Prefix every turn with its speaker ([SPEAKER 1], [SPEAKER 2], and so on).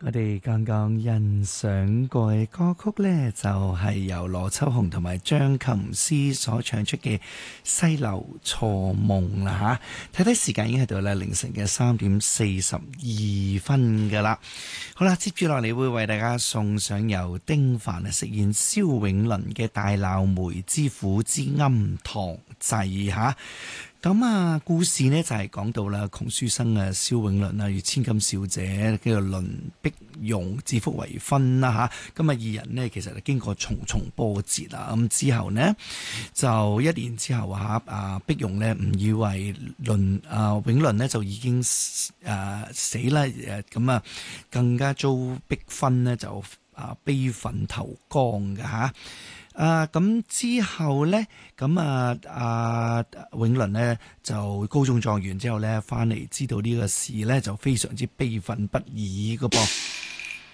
[SPEAKER 1] 我哋剛剛欣賞過嘅歌曲呢，就係由羅秋紅同埋張琴師所唱出嘅《西樓錯夢》啦吓。睇睇時間已經喺度啦，凌晨嘅3:42分噶啦。好啦，接住落嚟會為大家送上由丁凡飾演蕭永麟嘅《大鬧梅之府之庵堂祭》吓。咁故事呢就係講到啦，窮書生蕭永麟與千金小姐叫做倫碧容指腹為婚啦吓。咁二人呢其實經過重重波折啦，咁之後呢，就1年之後碧容呢誤以為永麟呢就已經死啦，咁更加遭逼婚呢就悲憤投江嘅吓。咁之後呢，永麟呢就高中狀元之後呢，翻嚟知道呢個事呢，就非常之悲憤不已嘅噃。